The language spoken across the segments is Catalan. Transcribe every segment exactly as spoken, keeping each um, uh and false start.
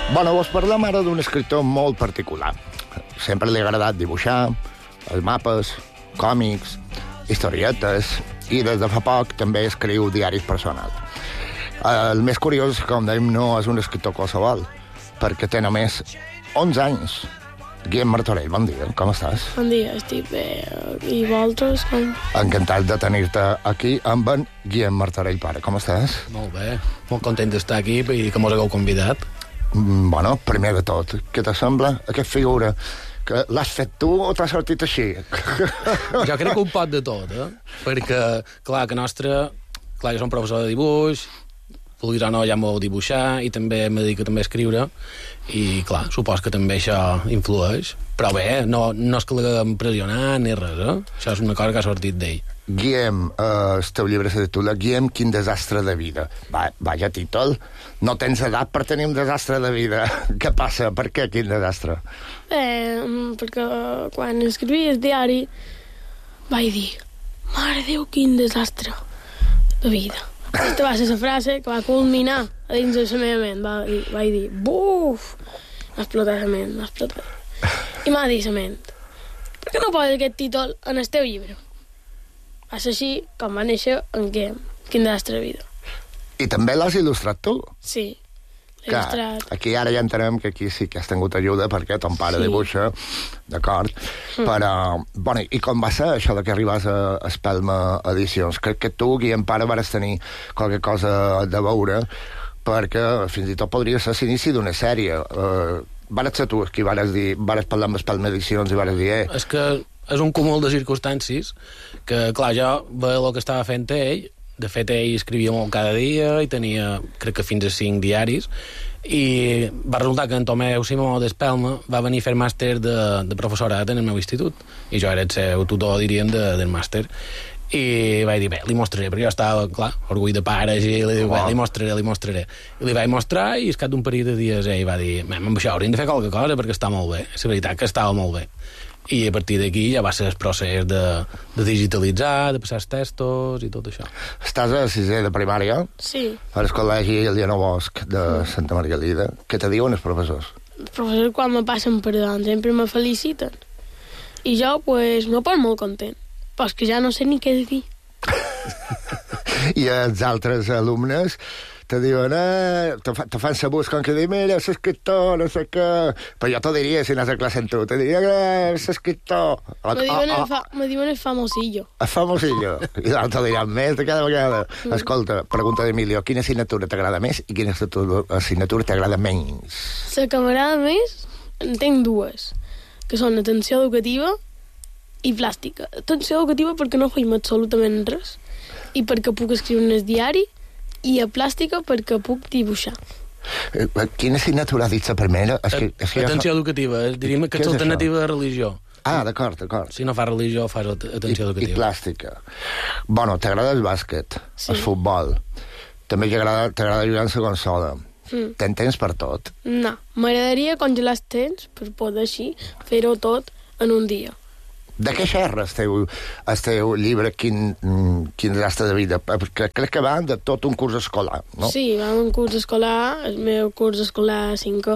Bueno, vos parlem ara d'un escriptor molt particular. Sempre li ha agradat dibuixar, els mapes, còmics, historietes, i des de fa poc també escriu diaris personals. El més curiós és que, com dèiem, no és un escriptor qualsevol, perquè té només onze anys. Guillem Martorell, bon dia, com estàs? Bon dia, estic bé. I vosaltres, com? Encantat de tenir-te aquí amb en Guillem Martorell, pare. Com estàs? Molt bé, molt content d'estar aquí i que mos hagueu convidat. Mm, bueno, primer de tot, què t'assembla aquesta figura? Que l'has fet tu o t'ha sortit així? Jo crec que un pot de tot, eh? Perquè, clar, que nostre... Clar, jo som professor de dibuix, vulguis o no, ja m'ho dibuixar, i també me dedico també a escriure, i, clar, supos que també això influeix. Però bé, no, no és que l'haguem pressionat ni res, eh? Això és una cosa que ha sortit d'ell. Guillem, eh, el teu llibre se titula Guillem, quin desastre de vida. Va, vaja títol. No tens edat per tenir un desastre de vida. Què passa? Per què quin desastre? Bé, perquè quan escrivia el diari vaig dir, mare Déu, quin desastre de vida. Aquesta va ser la frase que va culminar a dins de la meva ment. Va dir, vaig dir, buf, m'ha explotat la ment, m'ha explotat. I m'ha dit la ment, per què no poses aquest títol en el teu llibre? Va ser així com va néixer en què? Quin desastre de vida. I també l'has il·lustrat tu? Sí, l'he Clar, il·lustrat. aquí ara ja entenem que aquí sí que has tingut ajuda perquè ton pare Sí. dibuixa, d'acord? Mm. Però, bueno, i com va ser això de que arribàs a Espelma Edicions? Crec que tu, Guillem, pare, vares tenir qualque cosa de veure, perquè fins i tot podria ser l'inici d'una sèrie. Uh, vares ser tu qui vares dir, vares parlar amb Espelma Edicions i vares dir, eh, És que és un cúmul de circumstàncies que, clar, jo veia el que estava fent ell. De fet, ell escrivia molt cada dia i tenia, crec que fins a cinc diaris, i va resultar que en Tomeu Simó d'Espelma va venir a fer màster de, de professorat en el meu institut, i jo era el seu tutor, diríem, de, del màster. I vaig dir, bé, li mostraré, perquè jo estava, clar, orgull de pares, i li dic, bé, li mostraré, li mostraré. I li vaig mostrar, i al cap d'un parell de dies ell va dir, amb això hauríem de fer qualque cosa, perquè està molt bé. És la veritat que estava molt bé. I a partir d'aquí ja va ser el procés de, de digitalitzar, de passar els textos i tot això. estàs a sisè de primària, Sí, al col·legi Eliana Bosch de Santa Margalida. Què te diuen els professors? els professors quan me passen per davant sempre me feliciten. I jo, pues, me poso molt content. Però és que ja no sé ni què dir. I els altres alumnes te diuen, eh, te, fa, te fan sabús com que dir, mira, és escriptor, no sé què. Però jo t'ho diria si anàs a classe amb tu, te diria que és escriptor. Me diuen, el, fa, me diuen el famosillo. És famosillo. I l'altre diran més de cada vegada. Mm. Escolta, pregunta d'Emilio, quina assignatura t'agrada més i quina assignatura t'agrada menys? La que m'agrada més, en tinc dues, que són atenció educativa i plàstica. Atenció educativa perquè no feim absolutament res, i perquè puc escriure en el diari, i a plàstica perquè puc dibuixar. Eh, quina assignatura has dit la primera? És que, és que Atenció ja... educativa, diríem que Què és és alternativa de religió. Ah, d'acord, d'acord. Si no fas religió, fas at- atenció I, educativa. I plàstica. Bueno, t'agrada el bàsquet, Sí. el futbol. També t'agrada t'agrada jugar en la consola. Mm. Tens temps per tot. No, m'agradaria congelar els temps per poder així fer-ho tot en un dia. De què xerra el teu, el teu llibre Quin, mm, quin desastre de vida? Perquè crec que va de tot un curs escolar, no? Sí, va un curs escolar, el meu curs escolar cinquè.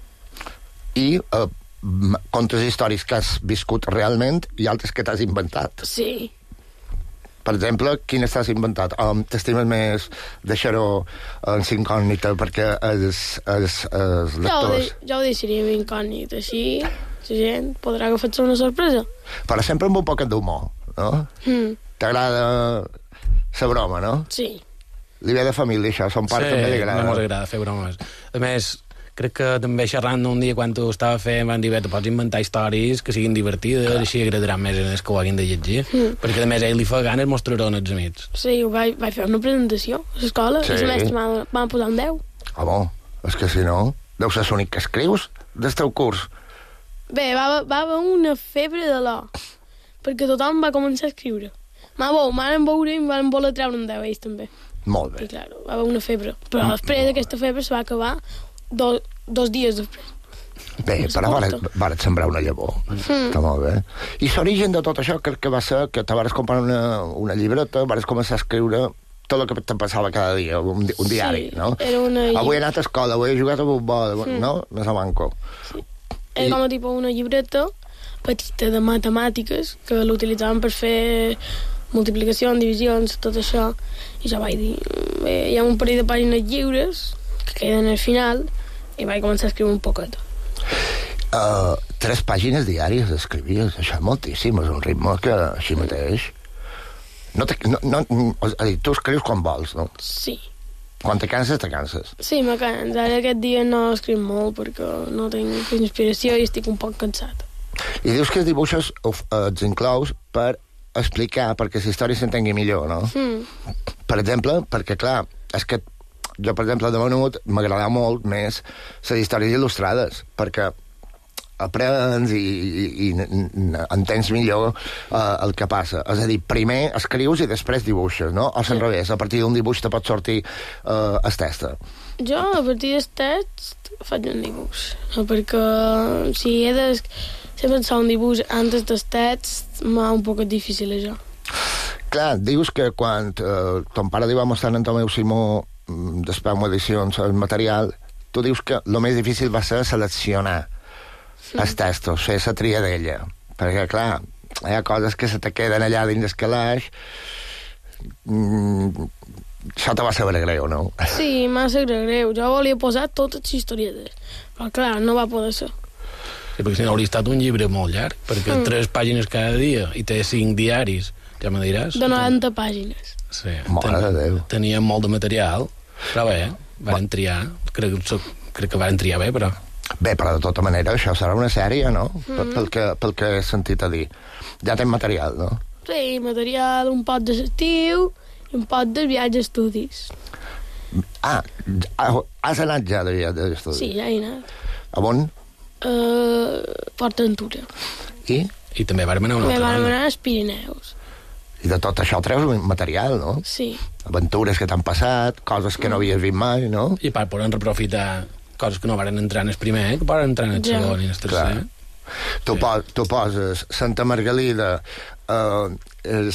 I eh, m- contes històrics que has viscut realment i altres que t'has inventat. Sí, Per exemple, quines t'has inventat? Um, T'estimes més deixar-ho en incògnita perquè els, els, els ja ho, de, lectors... ja ho deixaríem incògnit, així la gent podrà agafar-se una sorpresa. Però sempre amb un poquet d'humor, no? Mm, T'agrada la broma, no? sí, Li ve de família, això, son pare també li agrada. no mos agrada fer bromes. A més, crec que també xerrant un dia quan ho estava fent van dir, bé, te pots inventar històries que siguin divertides, clar, així agradaran més en els que ho hagin de llegir, mm. perquè a més ell li fa ganes mostrar-ho als amics. sí, ho vaig, vaig fer una presentació a l'escola, Sí. i el mestre m'ha m'ha posat un deu. Home, és que si no, deu ser l'únic que escrius del teu curs. Bé, va, va haver una febre de l'or, perquè tothom va començar a escriure. Ma bo, m'han veure i em van voler treure un deu, ells també. Molt bé. I, clar, va haver una febre. Però després d'aquesta febre se va acabar do, dos dies després. Bé, però vares, vares sembrar una llavor. Mm. Està molt bé. I l'origen de tot això crec que va ser que te vares comprar una, una llibreta, vares començar a escriure tot el que te passava cada dia, un, un diari, sí, no? Era una... Avui he anat a escola, avui he jugat a futbol, mm. no? Més a manco. Sí. Era I... com a tipus una llibreta petita de matemàtiques que l'utilitzaven per fer multiplicacions, divisions, tot això. I jo vaig dir, bé, hi ha un parell de pàgines lliures que queden al final i vaig començar a escriure un poquet. Uh, tres pàgines diàries escrivies, això és moltíssim, és un ritme que així mateix... No te, no, no, és a dir, tu escrius quan vols, no? Sí. Quan te canses, te canses. Sí, me canso. Ara aquest dia no escric molt perquè no tinc inspiració i estic un poc cansat. I dius que els dibuixos els inclous per explicar, perquè la història s'entengui millor, no? Mm. Per exemple, perquè, clar, és que jo, per exemple, de menut m'agrada molt més les històries il·lustrades, perquè aprens i, i, i entens millor uh, el que passa. És a dir, primer escrius i després dibuixes, no? O al revés, a partir d'un dibuix te pot sortir uh, el text. Jo, a partir del text, faig un dibuix. No, perquè si he de si pensar un dibuix antes del text, m'ha un poc difícil, això. Clar, dius que quan uh, ton pare li va mostrar en Tomeu Simó d'Espam Edicions el material, tu dius que el més difícil va ser seleccionar sí. els textos, fer la tria d'ella. Perquè, clar, hi ha coses que se te queden allà dins del calaix. Mm, això te va saber greu, no? Sí, m'ha saber greu. Jo volia posar totes les historietes, però, clar, no va poder ser. Sí, perquè si no hauria estat un llibre molt llarg, perquè mm. tres pàgines cada dia i té cinc diaris, ja me diràs. De noranta pàgines. Sí, Mare de Déu. Teníem molt de material, però bé, van triar, crec, crec que van triar bé, però... Bé, però de tota manera això serà una sèrie, no? Mm. Pel, que, pel que he sentit a dir. Ja tens material, no? Sí, material, un pot de l'estiu i un pot de viatge d'estudis. Ah, has anat ja de viatge d'estudis? Sí, ja he anat. A on? Uh, Port Aventura. I? I també vam anar a una també altra vam banda. anar als Pirineus. I de tot això treus material, no? Sí. Aventures que t'han passat, coses que no havies vist mai, no? I per poder reprofitar coses que no van entrar en el primer, que poden entrar en el ja. segon i en el tercer. Tu, sí. pos, tu poses Santa Margalida eh, el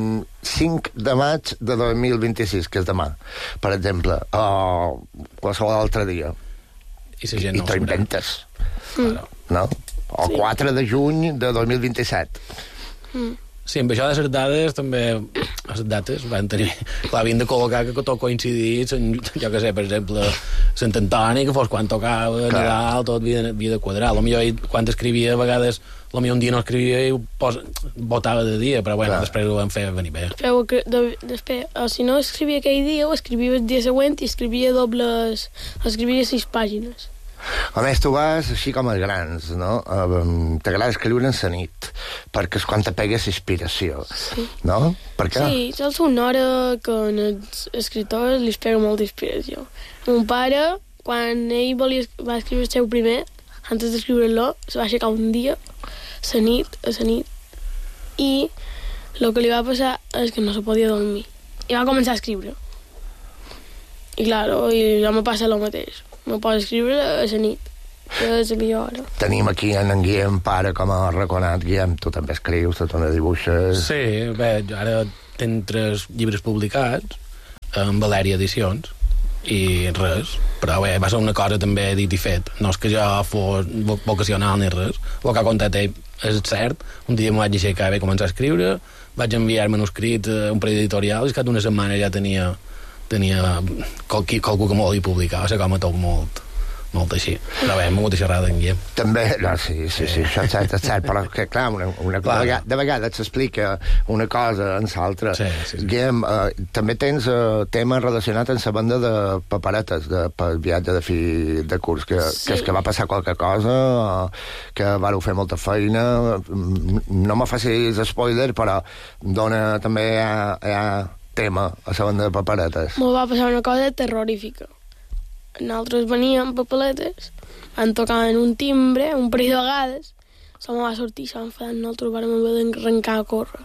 cinc de maig de dos mil vint-i-sis, que és demà, per exemple, o qualsevol altre dia. I la gent no I t'ho inventes. Mm. No? O sí. quatre de juny de dos mil vint-i-set. Mm. Sí, amb això de les dades també, les dates van tenir... Clar, havien de col·locar que tot coincidís, en, jo què sé, per exemple, Sant Antoni, que fos quan tocava, Nadal, tot havia, havia de quadrar. Potser quan escrivia, a vegades, potser un dia no escrivia i pos, votava de dia, però bueno, clar. Després ho van fer venir bé. Feu que, de, després, o si no escrivia aquell dia, ho escrivia el dia següent i escrivia dobles... escrivia sis pàgines. A més, tu vas així com els grans, no? Uh, T'agrada escriure en la nit, perquè és quan te pegues inspiració, sí. no? Per què? Sí, sols una hora que als escriptors li pega molta inspiració. Mon pare, quan ell volia, va escriure el seu primer, antes d'escriure-lo, se va aixecar un dia, a la nit, a la nit, i el que li va passar és que no se podia dormir. I va començar a escriure. I, claro, i ja me passa el mateix. No pots escriure a la nit, que és la millor hora. Tenim aquí en, en Guillem, pare, com a reconat. Guillem, tu també escrius, tu també dibuixes... Sí, bé, ara tenc tres llibres publicats amb Valèria Edicions i res, però bé, va ser una cosa també dit i fet. No és que jo fos vocacional ni res. El que ha contat ell és cert. Un dia m'ho vaig aixecar bé, començar a escriure, vaig enviar manuscrits a un parell editorial i cap d'una setmana ja tenia... tenia qualqui, qualcú que m'ho volia publicar, o sigui, com a tot molt, molt així. Però bé, m'ho vull xerrar d'en Guillem. També, no, sí, sí, sí, això és cert, és cert, però que, clar, una, una clar. De, vegades, de vegades s'explica una cosa en l'altra. Sí, sí, sí. Guillem, eh, també tens uh, tema relacionat amb la banda de paperetes, de, pel viatge de fi de curs, que, sí. que és que va passar qualque cosa, uh, que vareu fer molta feina, no me facis spoiler, però dona també a, a tema a la banda de paperetes. M'ho va passar una cosa terrorífica. Nosaltres veníem papeletes, van tocar en un timbre, un parell de vegades, se me va sortir, se va enfadar, nosaltres vam haver d'arrencar a córrer.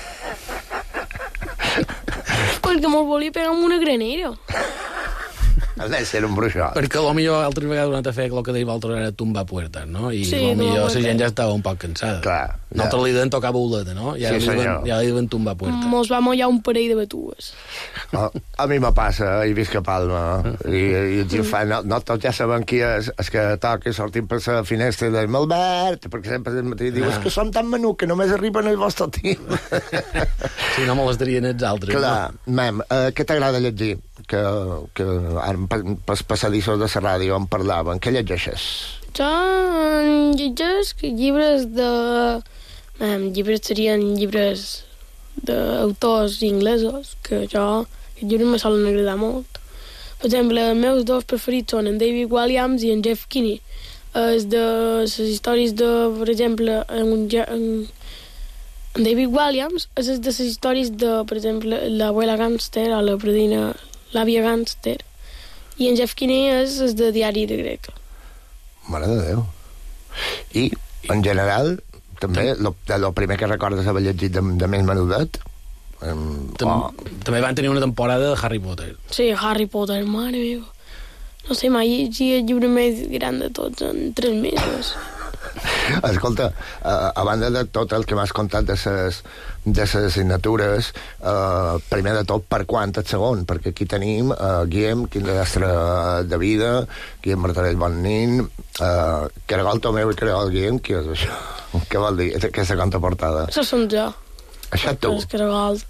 Perquè me'l volia pegar amb una granera. Ha de ser un bruixot. Perquè potser altres vegades durant a fer el que deia l'altre era tumbar puertas, no? I Sí, potser no, la gent ja estava un poc cansada. Clar, Nosaltres ja. li deien tocar boleta, no? Ja, Sí, li diuen, senyor. ja li diuen tumbar puertas. Mos va mollar un parell de batues. A, a mi me passa, he visc a Palma, i, i els infants, no, no tots ja saben qui és, és que toca sortim per la finestra del Malbert, perquè sempre del matí diu, és que som tan menut que només arriben el vostre team. Si no molestarien els altres. Clar, mem, eh, què t'agrada llegir? Que, que ara pels passadissos de la ràdio en parlaven. Què llegeixes? Jo llegesc llibres de... Um, llibres serien llibres d'autors inglesos, que jo... Aquests llibres me solen agradar molt. Per exemple, els meus dos preferits són en David Walliams i en Jeff Kinney. És de les històries de, per exemple, en, en, en David Walliams és de les històries de, per exemple, l'abuela gàngster o la predina, l'àvia gàngster. I en Jeff Kinney és, és de Diari de Grec. Mare de Déu. I, en general, també, lo, de lo primer que recordes haver llegit de, de més menudet? Um, Tam oh. També van tenir una temporada de Harry Potter. Sí, Harry Potter, mare meva. No sé, mai llegia el llibre més gran de tots en tres mesos. Escolta, a, a banda de tot el que m'has contat de ses, de ses assignatures, uh, primer de tot, per quant et segon? Perquè aquí tenim uh, Guillem, quin desastre de vida, Guillem Martorell Bonnin, uh, Caragol Tomeu i Caragol Guillem, què és això? Què vol dir aquesta conta portada? Això som jo. Això tu? Els caragols.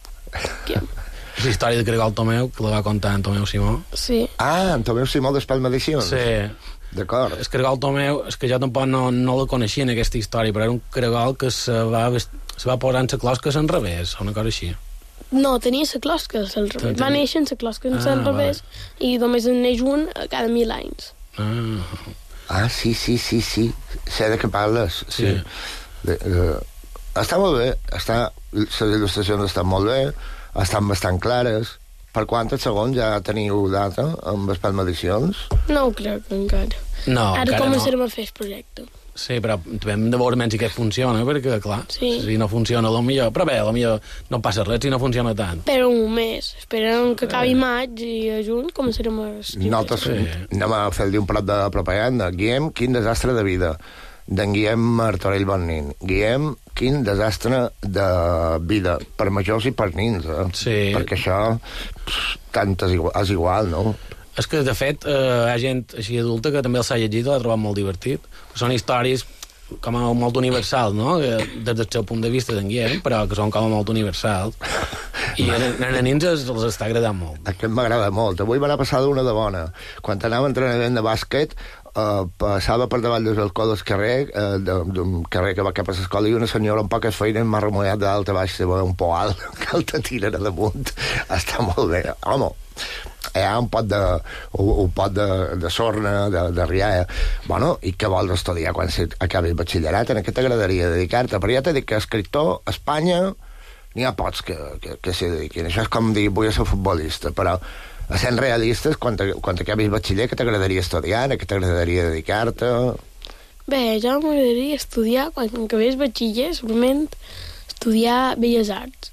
És la història de Caragol Tomeu, que la va contar en Tomeu Simó. Sí. Ah, en Tomeu Simó d'Espalma Edicions? Sí. D'acord. El caragol Tomeu, és que jo tampoc no, no la coneixia en aquesta història, però era un caragol que se va, se va posar en la closca al revés, o una cosa així. No, tenia la closca al revés. Tenia- Va néixer amb la closca Ah, al revés i només en neix un a cada mil anys. Ah, Ah, sí, sí, sí, sí. Sé de què parles. Sí. Sí. De, uh, està molt bé. Està, les il·lustracions estan molt bé, estan bastant clares. Per quantes segons ja teniu data amb Espalma Edicions? No ho crec encara. no, Ara encara començarem no. a fer el projecte. Sí, però hem de veure menys si aquest funciona, perquè, clar, Sí. si no funciona, lo millor... Però bé, lo millor no passa res si no funciona tant. Però un mes. Esperem que acabi maig i a juny començarem a escriure. Notes, Sí. anem a fer-li un prop de propaganda. Guillem, quin desastre de vida. D'en Guillem Martorell Bonnin. Guillem, quin desastre de vida. Per majors i per nins, eh? Sí. Perquè això, pff, tant és igual, és igual, no? És que, de fet, eh, hi ha gent així adulta que també els ha llegit i l'ha trobat molt divertit. Són històries com a molt universals, no? Que, des del seu punt de vista d'en Guillem, però que són com a molt universals. I a, a nins els, els està agradant molt. Aquest m'agrada molt. Avui me n'ha passat una de bona. Quan anava a entrenament de bàsquet, eh, passava per davant del balcó del carrer, eh, d'un carrer que va cap a l'escola, i una senyora amb poques feines m'ha remullat de dalt a baix, se va un po alt, que el te tiren a damunt. Està molt bé. Home, hi ha un pot de, un, un pot de, de sorna, de, de rialla. Bueno, i què vols estudiar quan acabi el batxillerat? En què t'agradaria dedicar-te? Però ja t'he dit que escriptor, a Espanya, n'hi ha pocs que, que, que s'hi dediquin. Això és com dir, vull ser futbolista, però sent realistes, quan, te, quan acabis batxiller, què t'agradaria estudiar? A què t'agradaria dedicar-te? Bé, jo m'agradaria estudiar, quan acabés batxiller, segurament estudiar Belles Arts.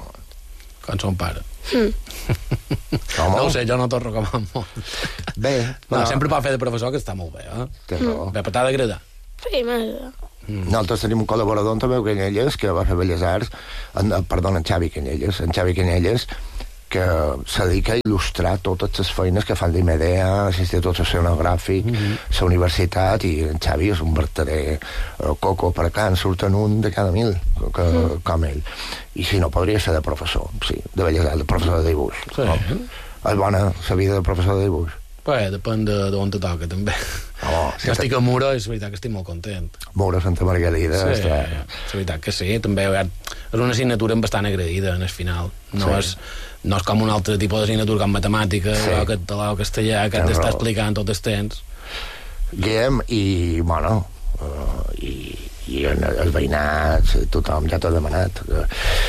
Com son pare. Hm. Home, No ho sé, jo no t'ho recomano molt. bé. No, sempre pot fer de professor, que està molt bé, eh? Té raó. Bé, però t'ha d'agradar. Sí, m'agrada. Nosaltres tenim un col·laborador en Tomeu Canyelles, que va fer Belles Arts, en, perdó, en Xavi Canyelles, en Xavi Canyelles, que se dedica a il·lustrar totes les feines que fan l'I M D A, l'Institut Oceanogràfic, la mm -hmm. universitat, i en Xavi és un vertader uh, coco, per acá en surten un de cada mil, que, mm. com ell. I si no, podria ser de professor, sí, de Belles Arts, de professor de dibuix. Sí. No? És bona la vida de professor de dibuix. Bé, depèn de d'on te toca, també. Oh, si estic a Muro, és veritat que estic molt content. Moure Santa Margarida. Sí, està... és veritat que sí. També és una assignatura bastant agredida, en el final. No, Sí. és, no és com un altre tipus d'assignatura com matemàtica, Sí. o català o castellà, que Tens t'està raó. explicant tot el temps. Guillem, i, bueno, uh, i, i en els veïnats, tothom ja t'ha demanat. Uh,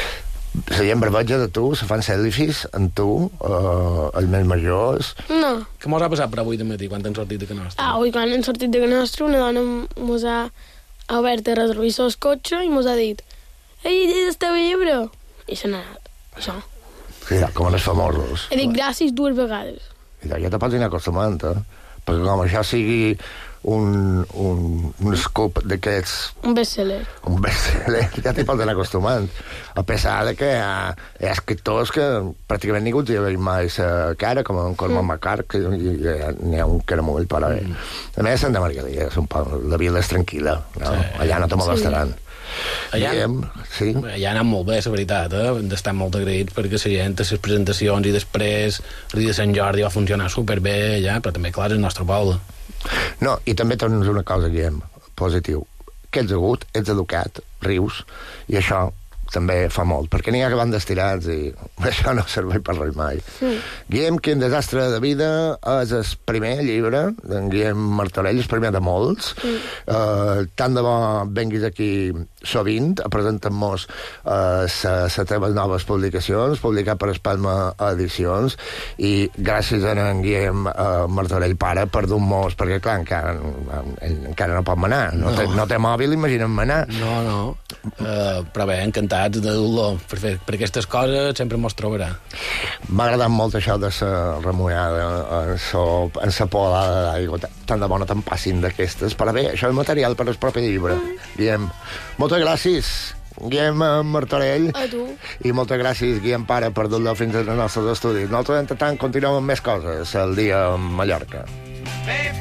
la gent barbeja de tu, se fan selfies amb tu, uh, els més majors. No. Què mos ha passat per avui de matí, quan hem sortit de que nostre? Ah, avui quan hem sortit de casa nostra, una dona mos ha obert el retrovisor del cotxe i mos ha dit «Ei, llegeix el teu llibre!» I se n'ha anat. Això. Sí, com els famosos. He dit gràcies dues vegades. I ja te pots anar acostumant, eh? Perquè com això sigui un, un, un scoop d'aquests... Un bestseller. Un bestseller, ja t'hi pots anar acostumant. A pesar de que hi ha, hi ha escriptors que pràcticament ningú els hi ha vist mai la cara, com en Cormac Mm. McCart, que n'hi ha un caramull, però bé. Mm. A més, Santa Margalida és un poble, la vila és tranquil·la, no? Sí. Allà no te molestaran. Sí. Allà, Diem, sí. allà ha anat molt bé, la veritat, eh? Hem d'estar molt agraïts perquè la gent a les presentacions i després el dia de Sant Jordi va funcionar superbé allà, però també, clar, és el nostre poble. No, i també tens una cosa, Guillem, positiu. Que ets agut, ets educat, rius, i això també fa molt, perquè n'hi ha que van destirats i això no serveix per res mai. Mm. Guillem, quin desastre de vida és el primer llibre d'en Guillem Martorell, el primer de molts. Mm. Uh, tant de bo venguis aquí sovint a presentar-nos uh, les teves noves publicacions, publicat per Espalma Edicions, i gràcies a en Guillem uh, Martorell pare per dur-nos, perquè clar, encara, encara no pot manar, no, no. Té, no té mòbil, imagina't manar. No, no, uh, però bé, encantats de dur-lo per, fer, per aquestes coses sempre mos trobarà. M'ha agradat molt això de la remullada en sa, en sa polada d'aigua. Tant de bona te'n passin d'aquestes, però bé, això és material per al propi llibre. Guillem, moltes gràcies, Guillem Martorell. A tu. I moltes gràcies, Guillem Pare, per dur-lo fins als nostres estudis. Nosaltres, entre tant, continuem amb més coses el dia a Mallorca.